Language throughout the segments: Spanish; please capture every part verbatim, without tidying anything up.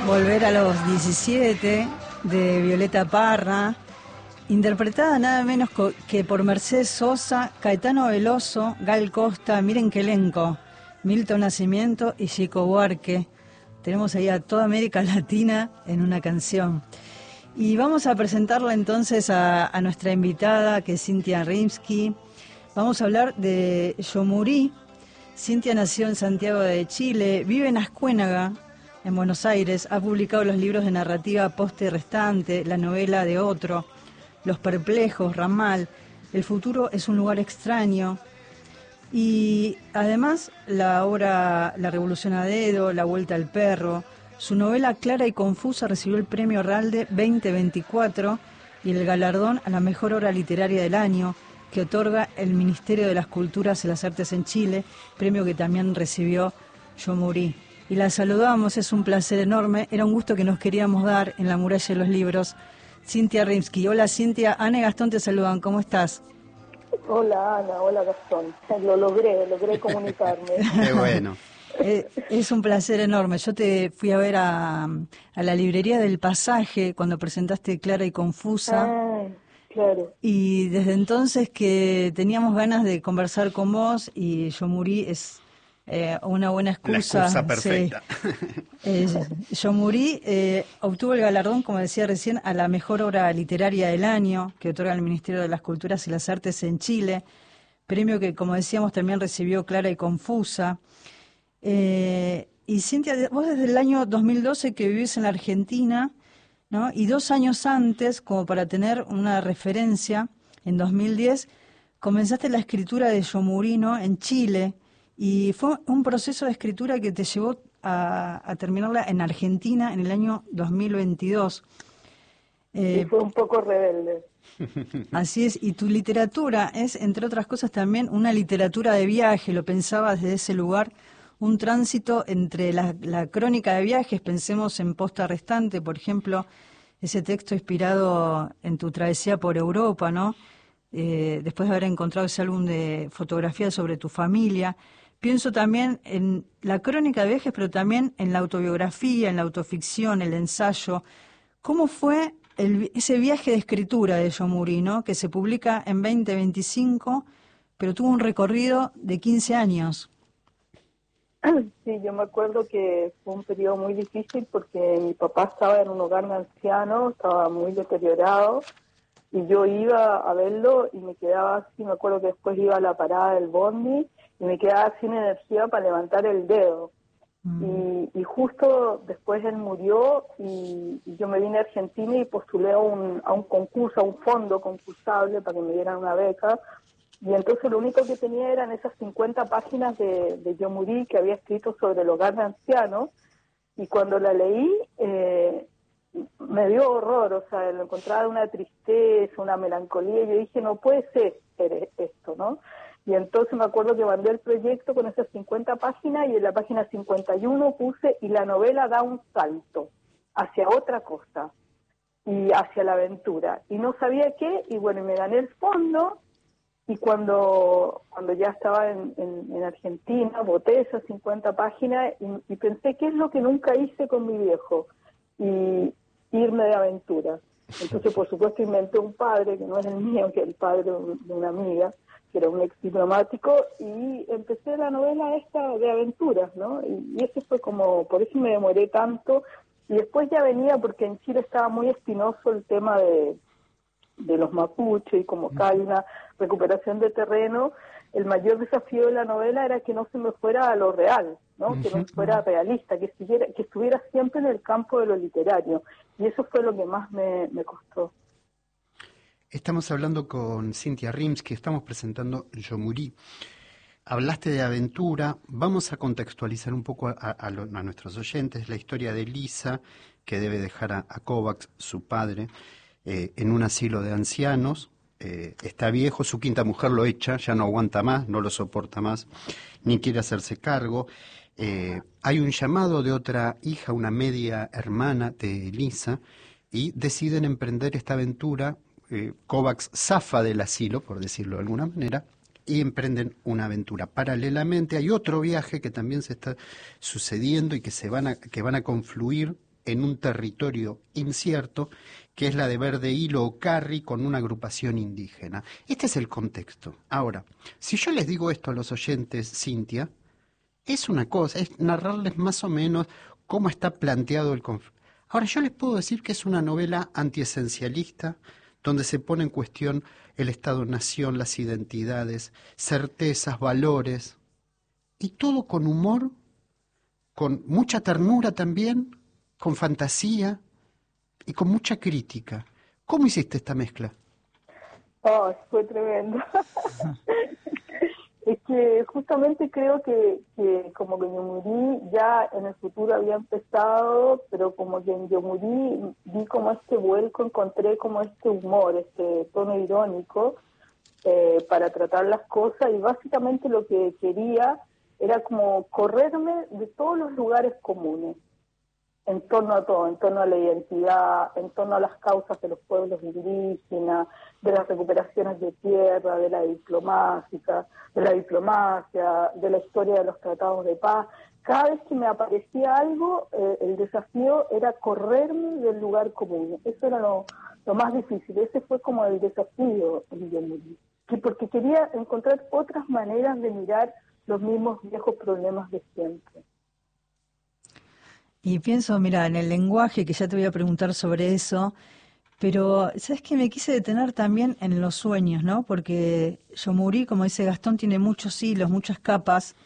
Volver a los diecisiete de Violeta Parra, interpretada nada menos que por Mercedes Sosa, Caetano Veloso, Gal Costa, miren qué elenco, Milton Nascimento y Chico Buarque. Tenemos ahí a toda América Latina en una canción. Y vamos a presentarla entonces a, a nuestra invitada, que es Cintia Rimsky. Vamos a hablar de Yomurí. Cintia nació en Santiago de Chile, vive en Ascuénaga, en Buenos Aires. Ha publicado los libros de narrativa Poste Restante, la novela de Otro, Los Perplejos, Ramal, El futuro es un lugar extraño. Y además la obra La Revolución a Dedo, La Vuelta al Perro. Su novela Clara y Confusa recibió el premio Ralde veinte veinticuatro y el galardón a la mejor obra literaria del año que otorga el Ministerio de las Culturas y las Artes en Chile, premio que también recibió Yomurí. Y la saludamos, es un placer enorme, era un gusto que nos queríamos dar en la muralla de los libros. Cintia Rimsky. Hola Cintia, Ana y Gastón te saludan, ¿cómo estás? Hola Ana, hola Gastón, lo logré, logré comunicarme. Qué bueno. Eh, es un placer enorme. Yo te fui a ver a, a la librería del Pasaje cuando presentaste Clara y Confusa. Ah, claro. Y desde entonces que teníamos ganas de conversar con vos y Yomurí es eh, una buena excusa. La excusa perfecta. Sí. Eh, Yomurí eh, obtuvo el galardón, como decía recién, a la mejor obra literaria del año que otorga el Ministerio de las Culturas y las Artes en Chile. Premio que, como decíamos, también recibió Clara y Confusa. Eh, y Cintia, vos desde el año dos mil doce que vivís en la Argentina, ¿no? Y dos años antes, como para tener una referencia, en dos mil diez, comenzaste la escritura de Yomurí, ¿no? En Chile, y fue un proceso de escritura que te llevó a, a terminarla en Argentina en el año dos mil veintidós. Eh, y fue un poco rebelde. Así es, y tu literatura es, entre otras cosas, también una literatura de viaje, lo pensaba desde ese lugar, un tránsito entre la, la crónica de viajes, pensemos en Posta Restante, por ejemplo, ese texto inspirado en tu travesía por Europa, ¿no? Eh, después de haber encontrado ese álbum de fotografías sobre tu familia. Pienso también en la crónica de viajes, pero también en la autobiografía, en la autoficción, el ensayo. ¿Cómo fue el, ese viaje de escritura de Yomurí, ¿no? Que se publica en veinte veinticinco, pero tuvo un recorrido de quince años? Sí, yo me acuerdo que fue un periodo muy difícil porque mi papá estaba en un hogar de ancianos, estaba muy deteriorado, y yo iba a verlo y me quedaba así, me acuerdo que después iba a la parada del bondi y me quedaba sin energía para levantar el dedo. Mm. Y, y justo después él murió y, y yo me vine a Argentina y postulé a un, a un concurso, a un fondo concursable para que me dieran una beca. Y entonces lo único que tenía eran esas cincuenta páginas de, de Yomurí que había escrito sobre el hogar de ancianos, y cuando la leí eh, me dio horror, o sea, lo encontraba una tristeza, una melancolía, y yo dije, no puede ser esto, ¿no? Y entonces me acuerdo que mandé el proyecto con esas cincuenta páginas y en la página cincuenta y uno puse, y la novela da un salto hacia otra cosa, y hacia la aventura, y no sabía qué, y bueno, me gané el fondo. Y cuando cuando ya estaba en, en, en Argentina, boté esas cincuenta páginas y, y pensé, ¿qué es lo que nunca hice con mi viejo? Y irme de aventura. Entonces, por supuesto, inventé un padre, que no es el mío, que es el padre de, un, de una amiga, que era un ex diplomático, y empecé la novela esta de aventuras, ¿no? Y, y eso fue como, por eso me demoré tanto. Y después ya venía, porque en Chile estaba muy espinoso el tema de... de los mapuches, y como acá hay una recuperación de terreno, el mayor desafío de la novela era que no se me fuera a lo real, ¿no? Que no fuera realista, que estuviera, que estuviera siempre en el campo de lo literario, y eso fue lo que más me, me costó. Estamos hablando con Cintia Rimsky, estamos presentando Yomurí. Hablaste de aventura, vamos a contextualizar un poco a, a, lo, a nuestros oyentes la historia de Lisa, que debe dejar a, a Kovacs, su padre, Eh, en un asilo de ancianos. Eh, está viejo, su quinta mujer lo echa, ya no aguanta más, no lo soporta más, ni quiere hacerse cargo. Eh, hay un llamado de otra hija, una media hermana de Lisa, y deciden emprender esta aventura. eh, Kovacs zafa del asilo, por decirlo de alguna manera, y emprenden una aventura. Paralelamente hay otro viaje que también se está sucediendo y que se van a, que van a confluir en un territorio incierto, que es la de Verde Hilo o Carri con una agrupación indígena. Este es el contexto. Ahora, si yo les digo esto a los oyentes, Cintia, es una cosa, es narrarles más o menos cómo está planteado el conflicto. Ahora, yo les puedo decir que es una novela antiesencialista, donde se pone en cuestión el Estado-Nación, las identidades, certezas, valores, y todo con humor, con mucha ternura también, con fantasía y con mucha crítica. ¿Cómo hiciste esta mezcla? Oh, fue tremendo. Es que justamente creo que, que como que Yomurí ya en el futuro había empezado, pero como que en Yomurí vi como este vuelco, encontré como este humor, este tono irónico eh, para tratar las cosas, y básicamente lo que quería era como correrme de todos los lugares comunes, en torno a todo, en torno a la identidad, en torno a las causas de los pueblos indígenas, de las recuperaciones de tierra, de la diplomática, de la diplomacia, de la historia de los tratados de paz. Cada vez que me aparecía algo, eh, el desafío era correrme del lugar común. Eso era lo, lo más difícil. Ese fue como el desafío en Yomurí, que porque quería encontrar otras maneras de mirar los mismos viejos problemas de siempre. Y pienso, mira, en el lenguaje, que ya te voy a preguntar sobre eso, pero ¿sabes qué? Me quise detener también en los sueños, ¿no? Porque Yomurí, como dice Gastón, tiene muchos hilos, muchas capas,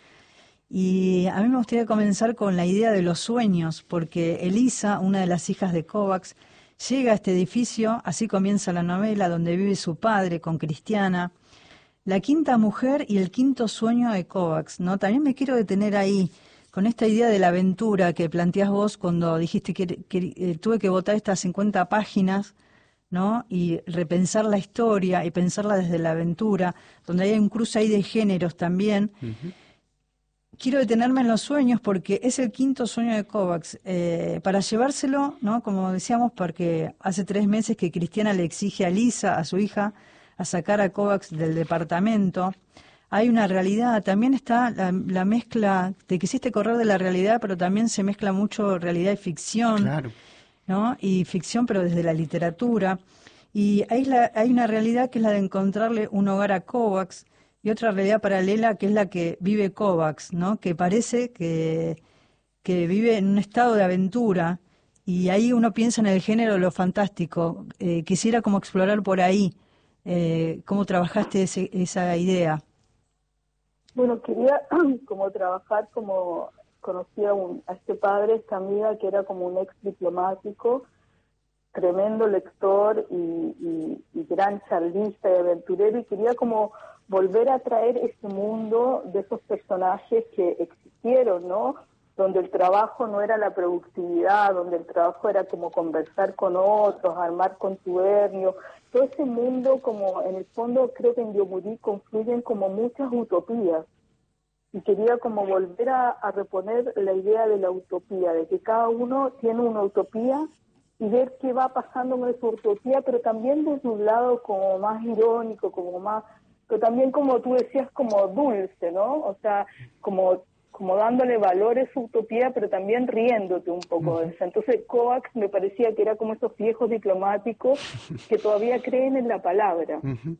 y a mí me gustaría comenzar con la idea de los sueños, porque Elisa, una de las hijas de Kovacs, llega a este edificio, así comienza la novela, donde vive su padre con Cristiana, la quinta mujer y el quinto sueño de Kovacs, ¿no? También me quiero detener ahí, con esta idea de la aventura que planteás vos cuando dijiste que, que eh, tuve que votar estas cincuenta páginas, ¿no? Y repensar la historia y pensarla desde la aventura, donde hay un cruce ahí de géneros también. Uh-huh. Quiero detenerme en los sueños porque es el quinto sueño de Kovacs. Eh, para llevárselo, ¿no? Como decíamos, porque hace tres meses que Cristiana le exige a Lisa, a su hija, a sacar a Kovacs del departamento. Hay una realidad, también está la, la mezcla, te quisiste correr de la realidad, pero también se mezcla mucho realidad y ficción, claro, ¿no? Y ficción, pero desde la literatura. Y hay, la, hay una realidad que es la de encontrarle un hogar a Kovacs, y otra realidad paralela que es la que vive Kovacs, ¿no? Que parece que, que vive en un estado de aventura, y ahí uno piensa en el género de lo fantástico. Eh, quisiera como explorar por ahí eh, cómo trabajaste ese, esa idea. Bueno, quería como trabajar como conocí a, un, a este padre, esta amiga que era como un ex diplomático, tremendo lector y, y, y gran charlista y aventurero, y quería como volver a traer ese mundo de esos personajes que existieron, ¿no? Donde el trabajo no era la productividad, donde el trabajo era como conversar con otros, armar contubernio. Todo ese mundo, como en el fondo creo que en Yomurí confluyen como muchas utopías. Y quería como volver a, a reponer la idea de la utopía, de que cada uno tiene una utopía y ver qué va pasando con esa utopía, pero también desde un lado como más irónico, como más, pero también como tú decías, como dulce, ¿no? O sea, como... como dándole valor a su utopía, pero también riéndote un poco de eso. Entonces, Kovacs me parecía que era como esos viejos diplomáticos que todavía creen en la palabra. Uh-huh.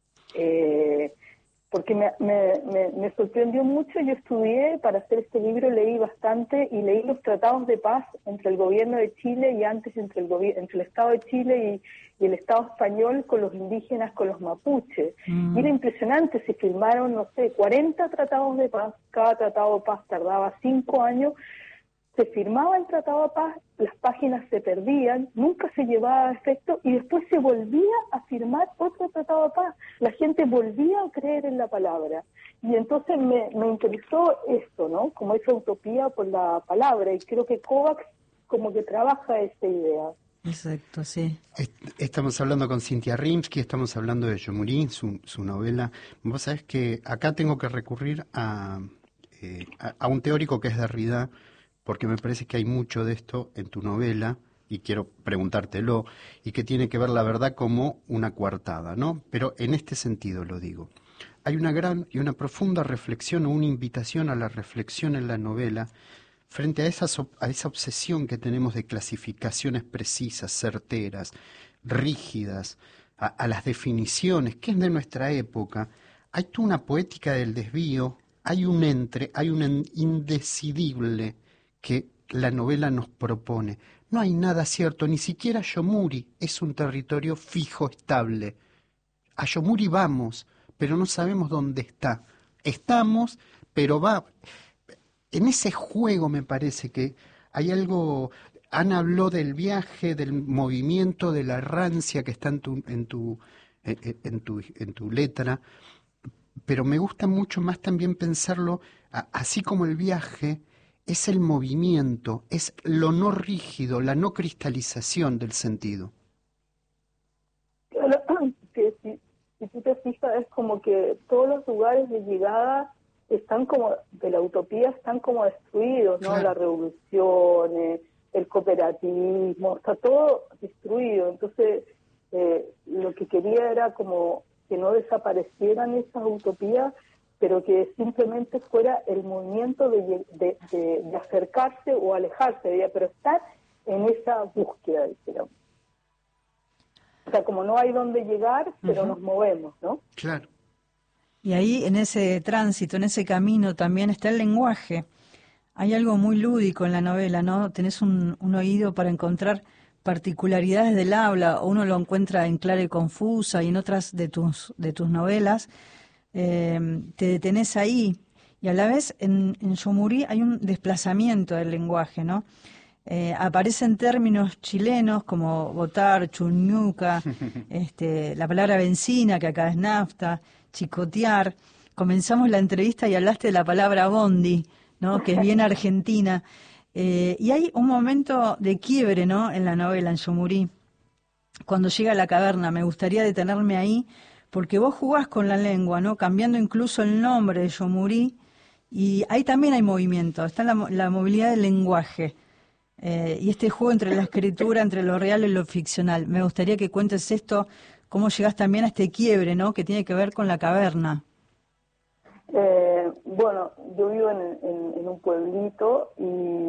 Eh, porque me, me, me, me sorprendió mucho. Yo estudié, para hacer este libro, leí bastante y leí los tratados de paz entre el gobierno de Chile y antes entre el, gobi- entre el Estado de Chile y, y el Estado español con los indígenas, con los mapuches. Mm. Y era impresionante, se firmaron, no sé, cuarenta tratados de paz, cada tratado de paz tardaba cinco años, se firmaba el tratado de paz, las páginas se perdían, nunca se llevaba a efecto y después se volvía a firmar otro tratado de paz. La gente volvía a creer en la palabra. Y entonces me, me interesó esto, ¿no? Como esa utopía por la palabra. Y creo que Kovacs como que trabaja esta idea. Exacto, sí. Estamos hablando con Cintia Rimsky, estamos hablando de Yomurí, su, su novela. Vos sabés que acá tengo que recurrir a, eh, a, a un teórico que es Derrida, porque me parece que hay mucho de esto en tu novela, y quiero preguntártelo, y que tiene que ver la verdad como una coartada, ¿no? Pero en este sentido lo digo. Hay una gran y una profunda reflexión o una invitación a la reflexión en la novela frente a, esas, a esa obsesión que tenemos de clasificaciones precisas, certeras, rígidas, a, a las definiciones, que es de nuestra época, hay toda una poética del desvío, hay un entre, hay un indecidible que la novela nos propone. No hay nada cierto, ni siquiera Yoshomuri es un territorio fijo, estable. A Yoshomuri vamos, pero no sabemos dónde está. Estamos, pero va... En ese juego me parece que hay algo... Ana habló del viaje, del movimiento, de la rancia que está en tu, en tu, en tu, en tu letra, pero me gusta mucho más también pensarlo, a, así como el viaje, es el movimiento, es lo no rígido, la no cristalización del sentido. Claro, que si, si tú te fijas, es como que todos los lugares de llegada están como, de la utopía, están como destruidos, ¿no? Claro. La revolución, eh, el cooperativismo, está todo destruido. Entonces, eh, lo que quería era como que no desaparecieran esas utopías, pero que simplemente fuera el movimiento de, de, de, de acercarse o alejarse de ella, pero estar en esa búsqueda, digamos. O sea, como no hay dónde llegar, pero uh-huh. nos movemos, ¿no? Claro. Y ahí, en ese tránsito, en ese camino, también está el lenguaje. Hay algo muy lúdico en la novela, ¿no? Tenés un, un oído para encontrar particularidades del habla, o uno lo encuentra en Clara y Confusa y en otras de tus, de tus novelas. Eh, te detenés ahí, y a la vez en, en Yoshomuri hay un desplazamiento del lenguaje, ¿no? Eh, aparecen términos chilenos como botar, chuñuca, este, la palabra benzina, que acá es nafta, chicotear. Comenzamos la entrevista y hablaste de la palabra bondi, ¿no? Que es bien argentina. Eh, y hay un momento de quiebre, ¿no? En la novela, en Yoshomuri, cuando llega a la caverna. Me gustaría detenerme ahí, porque vos jugás con la lengua, ¿no? Cambiando incluso el nombre de Yoshomuri, y ahí también hay movimiento, está la, la movilidad del lenguaje. Eh, y este juego entre la escritura, entre lo real y lo ficcional. Me gustaría que cuentes esto, cómo llegas también a este quiebre, ¿no? Que tiene que ver con la caverna. Eh, bueno, yo vivo en, en, en un pueblito y,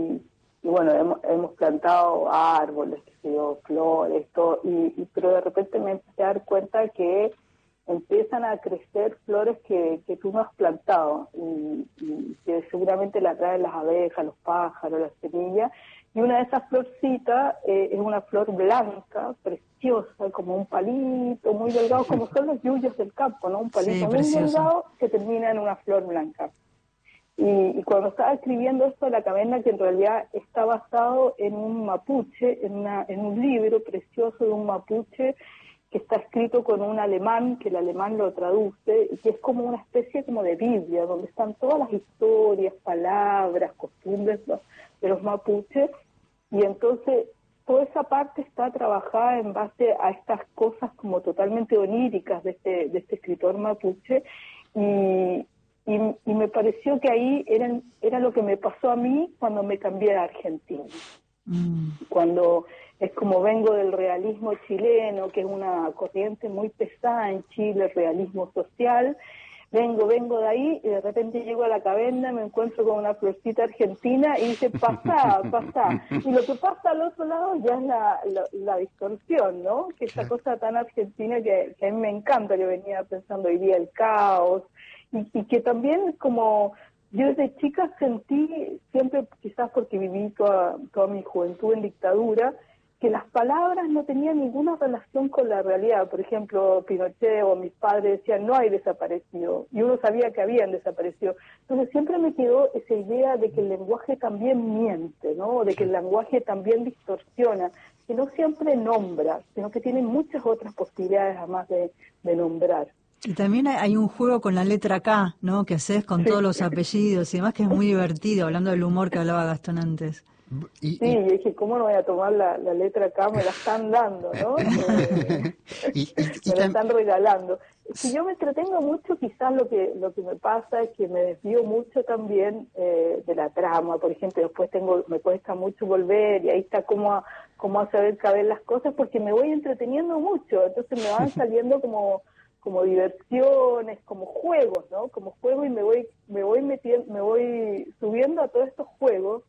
y bueno, hemos, hemos plantado árboles, qué sé yo, flores, todo, y, y, pero de repente me empecé a dar cuenta que empiezan a crecer flores que, que tú no has plantado y, y que seguramente la traen las abejas, los pájaros, las semillas. Y una de esas florcitas eh, es una flor blanca, preciosa, como un palito muy delgado, como son los yuyos del campo, ¿no? Un palito sí, muy delgado que termina en una flor blanca. Y, y cuando estaba escribiendo esto de la caverna, que en realidad está basado en un mapuche, en, una, en un libro precioso de un mapuche que está escrito con un alemán, que el alemán lo traduce, y que es como una especie como de Biblia, donde están todas las historias, palabras, costumbres de los mapuches. Y entonces toda esa parte está trabajada en base a estas cosas como totalmente oníricas de este, de este escritor mapuche, y, y, y me pareció que ahí eran, era lo que me pasó a mí cuando me cambié a Argentina. Mm. Cuando es como vengo del realismo chileno, que es una corriente muy pesada en Chile, el realismo social, vengo, vengo de ahí y de repente llego a la caverna, me encuentro con una florcita argentina y dice, pasá, pasá. Y lo que pasa al otro lado ya es la, la, la distorsión, ¿no? Que esa cosa tan argentina que, que a mí me encanta, que venía pensando hoy día el caos, y, y que también como yo desde chica sentí, siempre quizás porque viví toda, toda mi juventud en dictadura, que las palabras no tenían ninguna relación con la realidad. Por ejemplo, Pinochet o mis padres decían, no hay desaparecido, y uno sabía que habían desaparecido. Entonces siempre me quedó esa idea de que el lenguaje también miente, ¿no? De que el lenguaje también distorsiona, que no siempre nombra, sino que tiene muchas otras posibilidades además de, de nombrar. Y también hay un juego con la letra K, ¿no? Que haces con sí. todos los apellidos y demás, que es muy divertido, hablando del humor que hablaba Gastón antes. Y, sí, y... yo dije, ¿cómo no voy a tomar la, la letra K? Me la están dando, ¿no? eh, y, y, y me la están regalando. Si yo me entretengo mucho, quizás lo que lo que me pasa es que me desvío mucho también eh, de la trama. Por ejemplo, después tengo me cuesta mucho volver y ahí está cómo, cómo hacer caber las cosas, porque me voy entreteniendo mucho. Entonces me van saliendo como... como diversiones, como juegos, ¿no? Como juegos, y me voy me voy metiendo, me voy subiendo a todos estos juegos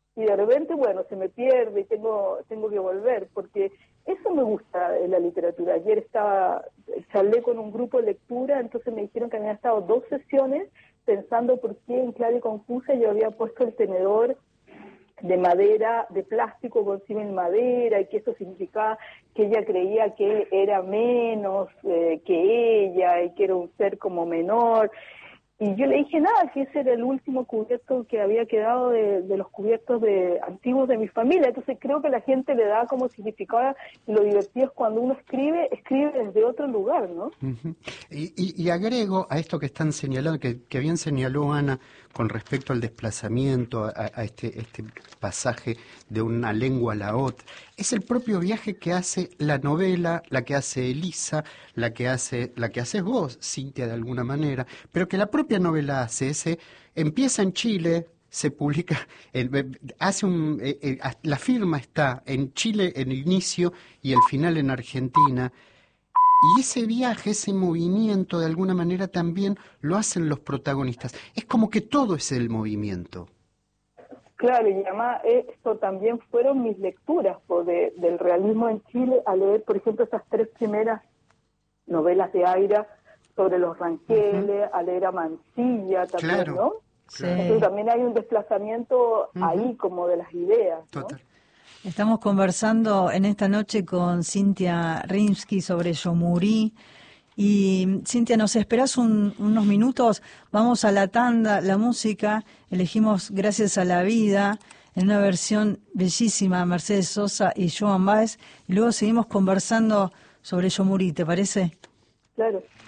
y de repente, bueno, se me pierde y tengo, tengo que volver, porque eso me gusta de la literatura. Ayer estaba, charlé con un grupo de lectura, entonces me dijeron que habían estado dos sesiones pensando por qué en Clave y Confusa yo había puesto el tenedor de madera, de plástico con símil madera, y que eso significaba que ella creía que era menos eh, que ella, y que era un ser como menor. Y yo le dije, nada, que ese era el último cubierto que había quedado de, de los cubiertos de antiguos de mi familia. Entonces creo que la gente le da como significado, y lo divertido es cuando uno escribe, escribe desde otro lugar, ¿no? Uh-huh. y, y, y agrego a esto que están señalando, que, que bien señaló Ana, con respecto al desplazamiento, a, a este, este pasaje de una lengua a la otra. Es el propio viaje que hace la novela, la que hace Elisa, la que hace, la que haces vos, Cintia, de alguna manera, pero que la propia novela hace, ese, empieza en Chile, se publica, el, hace un, eh, eh, la firma está en Chile en el inicio y el final en Argentina, y ese viaje, ese movimiento, de alguna manera también lo hacen los protagonistas. Es como que todo es el movimiento. Claro, y además esto también fueron mis lecturas pues, de, del realismo en Chile, a leer, por ejemplo, esas tres primeras novelas de Aira sobre los ranqueles, uh-huh. a leer a Mansilla también, claro, ¿no? Sí. Entonces también hay un desplazamiento uh-huh. ahí como de las ideas, ¿no? Total. Estamos conversando en esta noche con Cintia Rimsky sobre Yomurí. Y Cintia, ¿nos esperás un, unos minutos? Vamos a la tanda, la música, elegimos Gracias a la Vida, en una versión bellísima, Mercedes Sosa y Joan Baez, y luego seguimos conversando sobre Yomurí, ¿te parece? Claro.